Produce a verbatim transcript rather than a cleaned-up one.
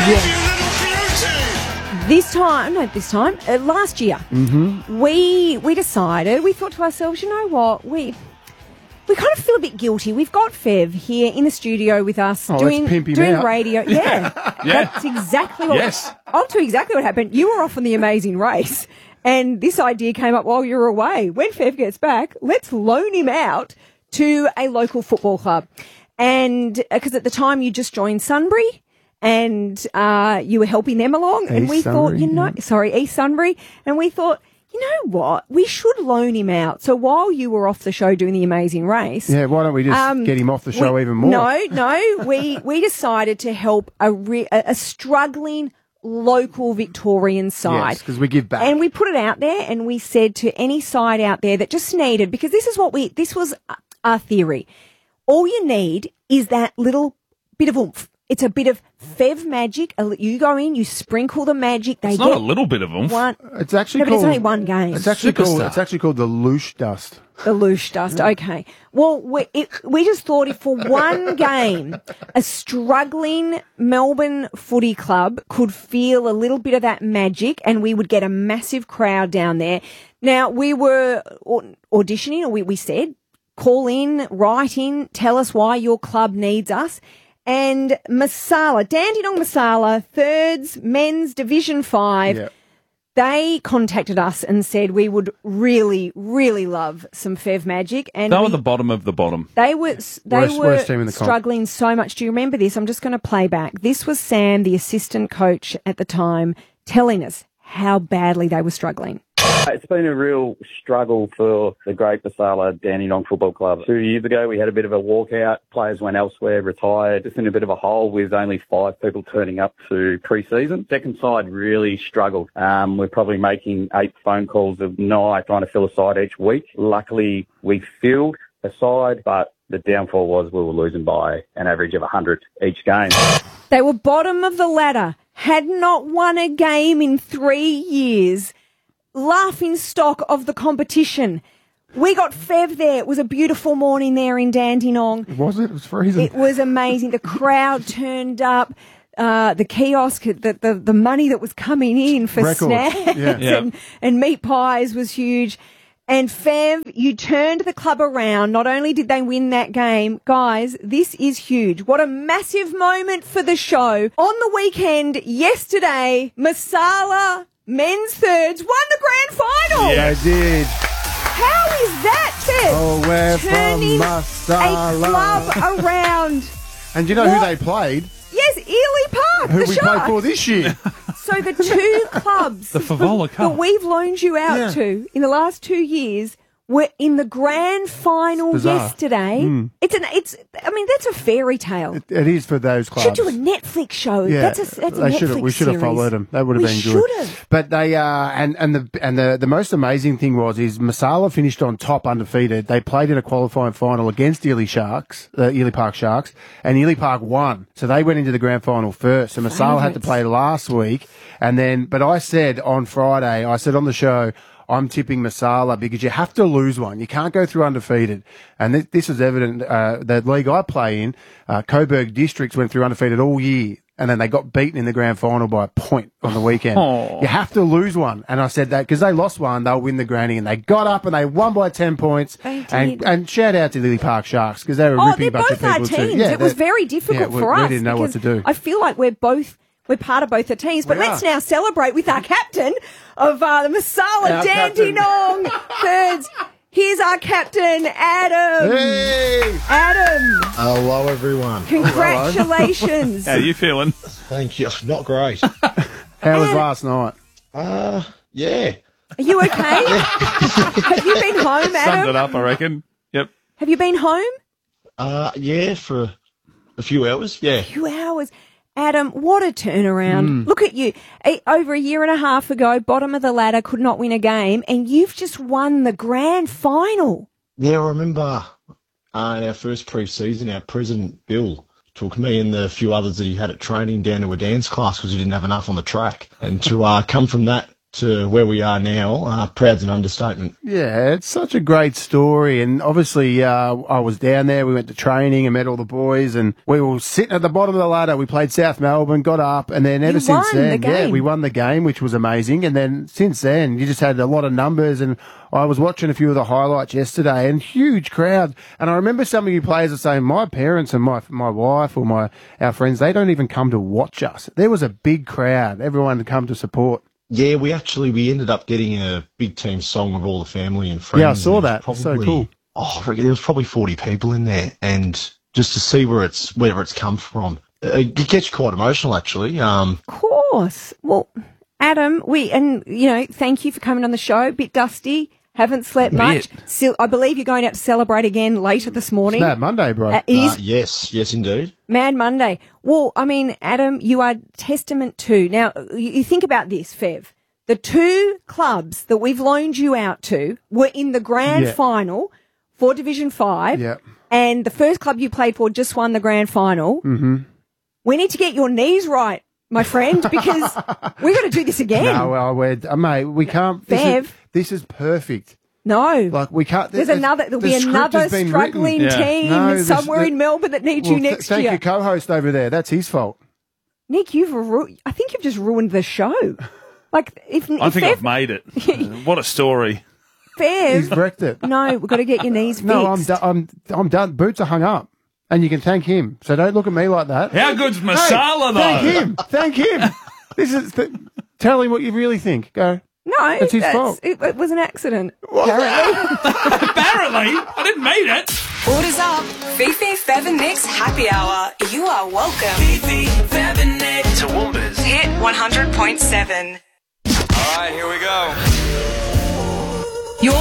Yes. This time, no, this time, uh, last year, Mm-hmm. we we decided, we thought to ourselves, you know what, we we kind of feel a bit guilty. We've got Fev here in the studio with us Oh, doing let's pimp him doing out. radio. Yeah, Yeah. that's exactly what. Yes. I'll tell you exactly what happened. You were off on the Amazing Race, and this idea came up while you were away. When Fev gets back, let's loan him out to a local football club, and because at the time you just joined Sunbury. And uh, you were helping them along, and East we thought, Sunbury, you know, yeah. sorry, East Sunbury, and we thought, you know what, we should loan him out. So while you were off the show doing the Amazing Race, Yeah, why don't we just um, get him off the show we- even more? No, no, we we decided to help a re- a, a struggling local Victorian side. Yes, because we give back. And we put it out there, and we said to any side out there that just needed, because this is what we, this was our theory. All you need is that little bit of oomph. It's a bit of Fev magic. You go in, you sprinkle the magic. They It's get not a little bit of oomph. one. It's actually No, but called, it's only one game. It's actually called. Superstar. It's actually called the Loosh Dust. The loosh dust. Okay. Well, we, it, we just thought if for one game, a struggling Melbourne footy club could feel a little bit of that magic, and we would get a massive crowd down there. Now, we were au- auditioning, or we, we said, call in, write in, tell us why your club needs us. And Masala, Dandenong Masala, thirds, men's Division five, Yeah. they contacted us and said we would really, really love some Fev magic. And They we, were the bottom of the bottom. they were they Worst- were worst team in the comp. struggling so much. Do you remember this? I'm just going to play back. This was Sam, the assistant coach at the time, telling us how badly they were struggling. It's been a real struggle for the Great Basala Dandenong Football Club. Two years ago, we had a bit of a walkout. Players went elsewhere, retired. Just in a bit of a hole with only five people turning up to pre-season. Second side really struggled. Um, we're probably making eight phone calls a night trying to fill a side each week. Luckily, we filled a side, but the downfall was we were losing by an average of one hundred each game. They were bottom of the ladder, had not won a game in three years. Laughing stock of the competition. We got Fev there. It was a beautiful morning there in Dandenong. Was it? It was freezing. It was amazing. The crowd turned up. Uh, the kiosk, the, the the money that was coming in for Records. snacks Yeah. Yeah. and, and meat pies was huge. And Fev, you turned the club around. Not only did they win that game, guys, this is huge. What a massive moment for the show. On the weekend, yesterday, Masala men's thirds won the grand final. Yeah, I did. How is that, Fev? Oh, we're from Turning Masala. a club around. And do you know What? who they played? Yes, Ely Park, Who the we Sharks. played for this year? So the two clubs The Favola that Cup. we've loaned you out Yeah. to in the last two years were in the grand final It's bizarre. yesterday. It's an, it's, I mean, that's a fairy tale. It, it is for those clubs. Should do a Netflix show. Yeah, that's a, that's a they Netflix should have. We should have series. followed them. That would have We been good. should have. But they uh, and and the and the the most amazing thing was is Masala finished on top, undefeated. They played in a qualifying final against Ely Sharks, uh, Ely Park Sharks, and Ely Park won. So they went into the grand final first. So Masala had to Favourites. play last week, and then. But I said on Friday, I said on the show, I'm tipping Masala because you have to lose one. You can't go through undefeated. And th- this is evident. Uh, the league I play in, uh, Coburg Districts went through undefeated all year. And then they got beaten in the grand final by a point on the weekend. Oh. You have to lose one. And I said that because they lost one, they'll win the granny. And they got up and they won by ten points. They did. And, and shout out to Lily Park Sharks because they were a Oh, ripping they're bunch both of our people teams. too. Yeah, it was they're- very difficult yeah, we- for we us. didn't know what to because do. I feel like we're both we're part of both the teams. But We let's are. now celebrate with our captain of uh, the Masala Our captain. Dandenong thirds. Here's our captain, Adam. Hey! Adam, Hello, everyone. congratulations. How are you feeling? Thank you. Not great. How was last night? Uh, yeah. Are you okay? Have you been home, Summed it Adam? up, I reckon. Yep. Have you been home? Uh, yeah, for a few hours. Yeah. Two hours. Adam, what a turnaround. Hmm. Look at you. A- Over a year and a half ago, bottom of the ladder, could not win a game, and you've just won the grand final. Yeah, I remember uh, in our first pre-season, our president, Bill, took me and the few others that he had at training down to a dance class because he didn't have enough on the track. And to uh, come from that to where we are now, uh, proud's an understatement. Yeah, it's such a great story. And obviously, uh, I was down there. We went to training and met all the boys, and we were sitting at the bottom of the ladder. We played South Melbourne, got up, and then ever You since won then, the yeah, game. we won the game, which was amazing. And then since then, you just had a lot of numbers. And I was watching a few of the highlights yesterday, and huge crowd. And I remember some of you players are saying, my parents and my my wife or my our friends, they don't even come to watch us. There was a big crowd. Everyone had come to support. Yeah, we actually, we ended up getting a big team song of all the family and friends. Yeah, I saw and it that. was So cool. Oh, I reckon there was probably forty people in there, and just to see where it's where it's come from, uh, it gets you quite emotional, actually. Um, Of course. Well, Adam, we, and, you know, thank you for coming on the show. Bit dusty. Haven't slept much. Bit. Still, I believe you're going out to celebrate again later this morning. Mad Monday, bro. Uh, it is uh, yes, yes, indeed. Mad Monday. Well, I mean, Adam, you are testament to. Now, you you think about this, Fev. The two clubs that we've loaned you out to were in the grand Yeah. final for Division five. Yeah. And the first club you played for just won the grand final. Mm-hmm. We need to get your knees right, my friend, because we've got to do this again. No, well, we're, uh, mate, we can't. This Bev. is, this is perfect. No. Like, we can't. There's the- another, there'll the be script another has been struggling written. Yeah. team No, this- somewhere the- in Melbourne that needs Well, you th- next thank year. your co-host over there. That's his fault. Nick, you've ru- I think you've just ruined the show. Like, if, I if think Fev, I've made it. What a story. He's Fev, wrecked it. no, we've got to get your knees fixed. No, I'm, do- I'm, I'm done. Boots are hung up, and you can thank him. So don't look at me like that. How good's Hey, Masala, though? Thank him. Thank him. This is. Th- tell him what you really think. Go. No, That's his fault. It, it was an accident. Apparently. Apparently. I didn't mean it. Orders up. Fifi, Fev and Nick's happy hour. You are welcome. Fifi, Fev and Nick. Hit one hundred point seven. All right, here we go.